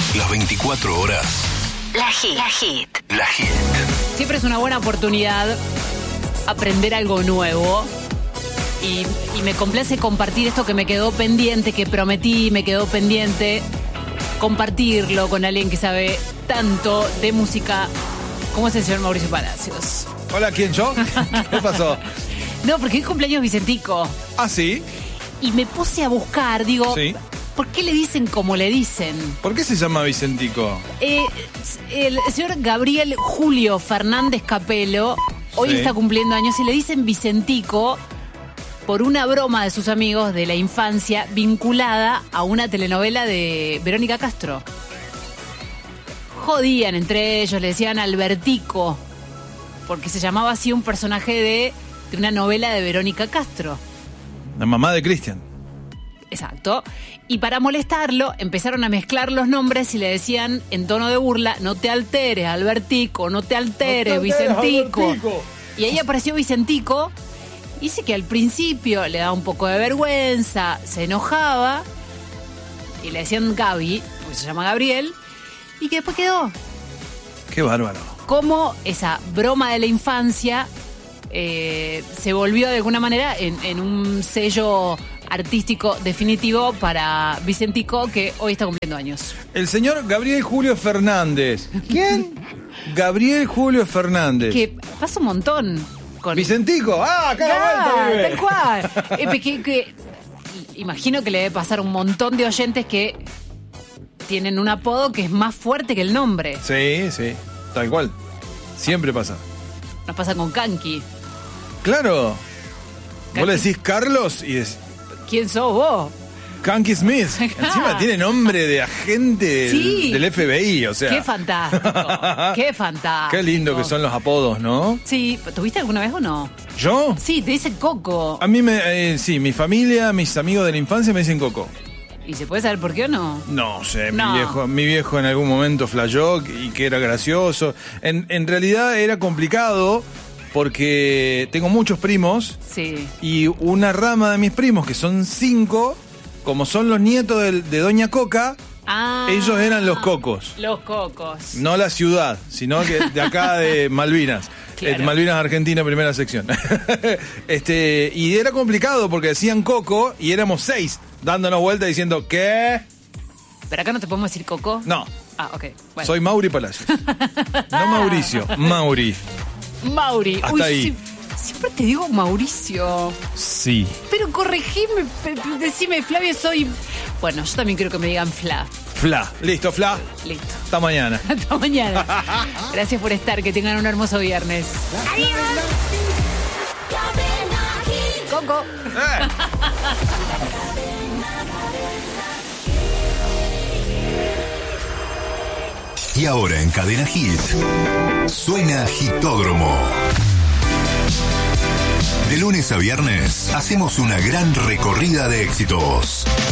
Las 24 horas. La Hit. La Hit. Siempre es una buena oportunidad aprender algo nuevo. Y me complace compartir esto que me quedó pendiente, que prometí, me quedó pendiente. Compartirlo con alguien que sabe tanto de música como es el señor Mauricio Palacios. Hola, ¿quién, yo? ¿Qué pasó? No, porque hoy cumpleaños Vicentico. ¿Ah, sí? Y me puse a buscar, digo, Sí. ¿por qué le dicen como le dicen? ¿Por qué se llama Vicentico? El señor Gabriel Julio Fernández Capello hoy Sí. está cumpliendo años y le dicen Vicentico por una broma de sus amigos de la infancia vinculada a una telenovela de Verónica Castro. Jodían entre ellos, le decían Albertico, porque se llamaba así un personaje de una novela de Verónica Castro. La mamá de Cristian. Exacto. Y para molestarlo, empezaron a mezclar los nombres y le decían en tono de burla, no te alteres, Albertico, no te alteres, Vicentico. Albertico. Y ahí apareció Vicentico. Dice que al principio le daba un poco de vergüenza, se enojaba y le decían Gaby, porque se llama Gabriel, y que después quedó. Qué bárbaro. Como esa broma de la infancia se volvió de alguna manera en un sello artístico definitivo para Vicentico, que hoy está cumpliendo años. El señor Gabriel Julio Fernández. ¿Quién? Gabriel Julio Fernández. Que pasa un montón con Vicentico. ¡Ah, cada vuelta vive! tal cual. Que imagino que le debe pasar un montón de oyentes que tienen un apodo que es más fuerte que el nombre. Sí, sí. Tal cual. Siempre pasa. Nos pasa con Kanki. Claro. Kanki. Vos le decís Carlos y decís ¿Quién sos vos? Kanki Smith. Encima tiene nombre de agente Sí. del FBI, o sea. Qué fantástico. Qué fantástico. Qué lindo que son los apodos, ¿no? Sí, ¿tuviste alguna vez o no? ¿Yo? Sí, te dicen Coco. A mí sí, mi familia, mis amigos de la infancia me dicen Coco. ¿Y se puede saber por qué o no? No sé, No. mi viejo en algún momento flasheó y que era gracioso. En realidad era complicado porque tengo muchos primos Sí. y una rama de mis primos, que son 5, como son los nietos de Doña Coca, Ah, ellos eran los Cocos. Los Cocos. No la ciudad, sino que de acá de Malvinas. Claro. Malvinas Argentina, primera sección. Y era complicado porque decían Coco y éramos 6 dándonos vuelta diciendo ¿qué? Pero acá no te podemos decir Coco. No, Ah, ok. Bueno. soy Mauri Palacios. No Mauricio, Mauri. Mauri. Hasta ahí. Siempre te digo Mauricio. Sí. Pero corregime, decime, Flavio, soy... Bueno, yo también quiero que me digan Fla. Fla. Listo, Fla. Listo. Hasta mañana. Hasta mañana. Gracias por estar, que tengan un hermoso viernes. Coco. Y ahora en Cadena Hit. Suena Hitódromo. De lunes a viernes hacemos una gran recorrida de éxitos.